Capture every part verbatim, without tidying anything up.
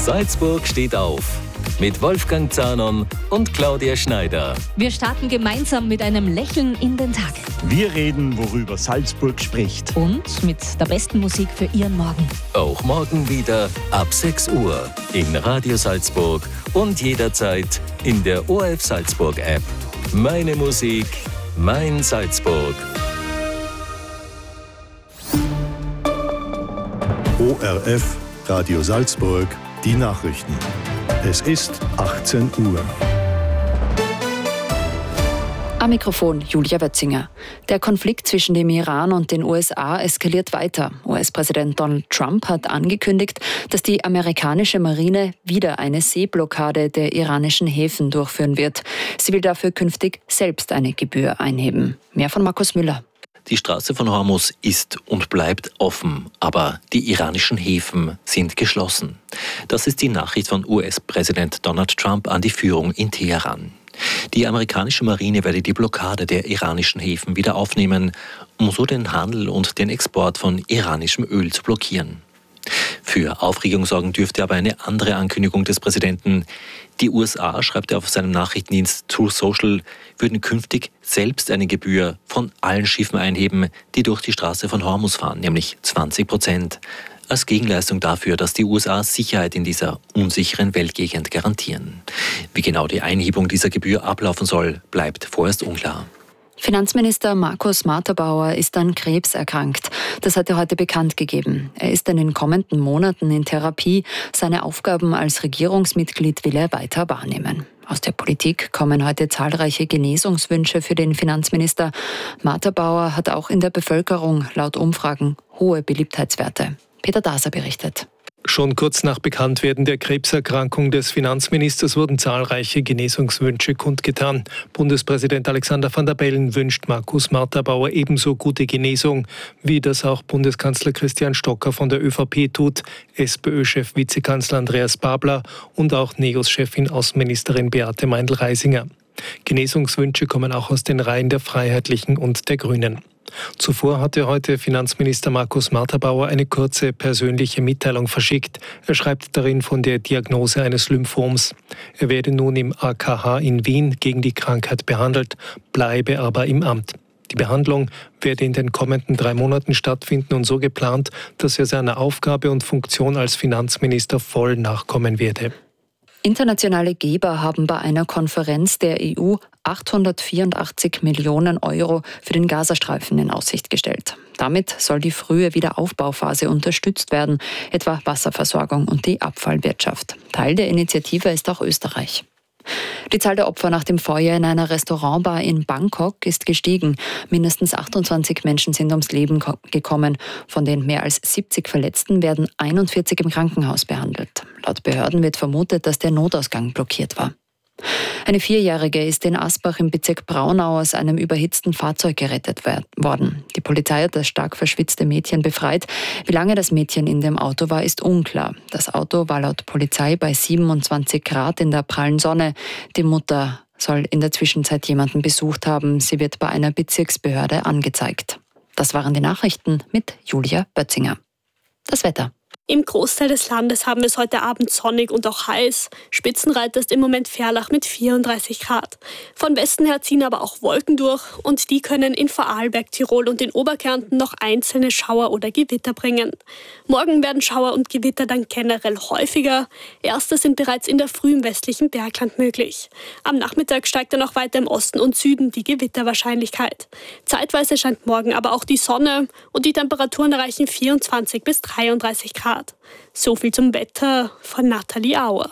Salzburg steht auf. Mit Wolfgang Zahnon und Claudia Schneider. Wir starten gemeinsam mit einem Lächeln in den Tag. Wir reden, worüber Salzburg spricht. Und mit der besten Musik für Ihren Morgen. Auch morgen wieder ab sechs Uhr in Radio Salzburg und jederzeit in der O R F Salzburg App. Meine Musik, mein Salzburg. O R F Radio Salzburg, die Nachrichten. Es ist achtzehn Uhr. Am Mikrofon Julia Wötzinger. Der Konflikt zwischen dem Iran und den U S A eskaliert weiter. U S-Präsident Donald Trump hat angekündigt, dass die amerikanische Marine wieder eine Seeblockade der iranischen Häfen durchführen wird. Sie will dafür künftig selbst eine Gebühr einheben. Mehr von Markus Müller. Die Straße von Hormuz ist und bleibt offen, aber die iranischen Häfen sind geschlossen. Das ist die Nachricht von U S-Präsident Donald Trump an die Führung in Teheran. Die amerikanische Marine werde die Blockade der iranischen Häfen wieder aufnehmen, um so den Handel und den Export von iranischem Öl zu blockieren. Für Aufregung sorgen dürfte aber eine andere Ankündigung des Präsidenten. Die U S A, schreibt er auf seinem Nachrichtendienst Truth Social, würden künftig selbst eine Gebühr von allen Schiffen einheben, die durch die Straße von Hormuz fahren, nämlich zwanzig Prozent, als Gegenleistung dafür, dass die U S A Sicherheit in dieser unsicheren Weltgegend garantieren. Wie genau die Einhebung dieser Gebühr ablaufen soll, bleibt vorerst unklar. Finanzminister Markus Marterbauer ist an Krebs erkrankt. Das hat er heute bekannt gegeben. Er ist in den kommenden Monaten in Therapie. Seine Aufgaben als Regierungsmitglied will er weiter wahrnehmen. Aus der Politik kommen heute zahlreiche Genesungswünsche für den Finanzminister. Marterbauer hat auch in der Bevölkerung laut Umfragen hohe Beliebtheitswerte. Peter Daser berichtet. Schon kurz nach Bekanntwerden der Krebserkrankung des Finanzministers wurden zahlreiche Genesungswünsche kundgetan. Bundespräsident Alexander Van der Bellen wünscht Markus Marterbauer ebenso gute Genesung, wie das auch Bundeskanzler Christian Stocker von der ÖVP tut, SPÖ-Chef Vizekanzler Andreas Babler und auch NEOS-Chefin Außenministerin Beate Meindl-Reisinger. Genesungswünsche kommen auch aus den Reihen der Freiheitlichen und der Grünen. Zuvor hatte heute Finanzminister Markus Marterbauer eine kurze persönliche Mitteilung verschickt. Er schreibt darin von der Diagnose eines Lymphoms. Er werde nun im A K H in Wien gegen die Krankheit behandelt, bleibe aber im Amt. Die Behandlung werde in den kommenden drei Monaten stattfinden und so geplant, dass er seiner Aufgabe und Funktion als Finanzminister voll nachkommen werde. Internationale Geber haben bei einer Konferenz der E U achthundertvierundachtzig Millionen Euro für den Gazastreifen in Aussicht gestellt. Damit soll die frühe Wiederaufbauphase unterstützt werden, etwa Wasserversorgung und die Abfallwirtschaft. Teil der Initiative ist auch Österreich. Die Zahl der Opfer nach dem Feuer in einer Restaurantbar in Bangkok ist gestiegen. Mindestens achtundzwanzig Menschen sind ums Leben gekommen. Von den mehr als siebzig Verletzten werden einundvierzig im Krankenhaus behandelt. Laut Behörden wird vermutet, dass der Notausgang blockiert war. Eine Vierjährige ist in Asbach im Bezirk Braunau aus einem überhitzten Fahrzeug gerettet worden. Die Polizei hat das stark verschwitzte Mädchen befreit. Wie lange das Mädchen in dem Auto war, ist unklar. Das Auto war laut Polizei bei siebenundzwanzig Grad in der prallen Sonne. Die Mutter soll in der Zwischenzeit jemanden besucht haben. Sie wird bei einer Bezirksbehörde angezeigt. Das waren die Nachrichten mit Julia Bötzinger. Das Wetter. Im Großteil des Landes haben wir es heute Abend sonnig und auch heiß. Spitzenreiter ist im Moment Ferlach mit vierunddreißig Grad. Von Westen her ziehen aber auch Wolken durch und die können in Vorarlberg, Tirol und in Oberkärnten noch einzelne Schauer oder Gewitter bringen. Morgen werden Schauer und Gewitter dann generell häufiger. Erste sind bereits in der Früh im westlichen Bergland möglich. Am Nachmittag steigt dann auch weiter im Osten und Süden die Gewitterwahrscheinlichkeit. Zeitweise scheint morgen aber auch die Sonne und die Temperaturen erreichen vierundzwanzig bis dreiunddreißig Grad. So viel zum Wetter von Nathalie Auer.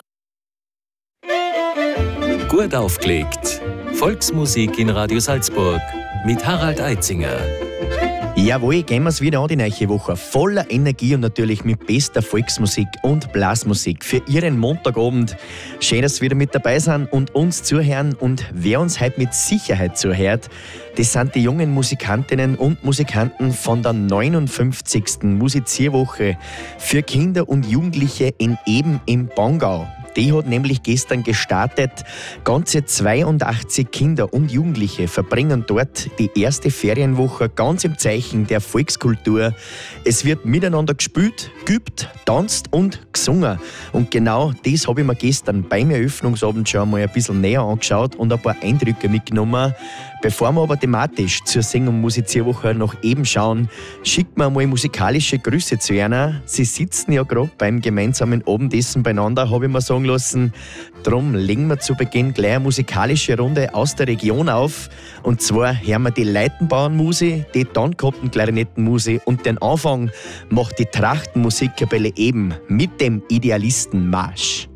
Gut aufgelegt. Volksmusik in Radio Salzburg mit Harald Eitzinger. Jawohl, gehen wir es wieder an die neue Woche. Voller Energie und natürlich mit bester Volksmusik und Blasmusik für Ihren Montagabend. Schön, dass Sie wieder mit dabei sind und uns zuhören. Und wer uns heute mit Sicherheit zuhört, das sind die jungen Musikantinnen und Musikanten von der neunundfünfzigsten Musizierwoche für Kinder und Jugendliche in Eben im Bongau. Die hat nämlich gestern gestartet. Ganze zweiundachtzig Kinder und Jugendliche verbringen dort die erste Ferienwoche ganz im Zeichen der Volkskultur. Es wird miteinander gespielt, geübt, tanzt und gesungen. Und genau das habe ich mir gestern beim Eröffnungsabend schon mal ein bisschen näher angeschaut und ein paar Eindrücke mitgenommen. Bevor wir aber thematisch zur Sing- und Musizierwoche noch eben schauen, schickt mir mal musikalische Grüße zu einer. Sie sitzen ja gerade beim gemeinsamen Abendessen beieinander, habe ich mir sagen lassen. Drum legen wir zu Beginn gleich eine musikalische Runde aus der Region auf. Und zwar hören wir die Leitenbauernmusi, die Tannkotten-Klarinettenmusi und den Anfang macht die Trachtenmusikkapelle eben mit dem Idealistenmarsch.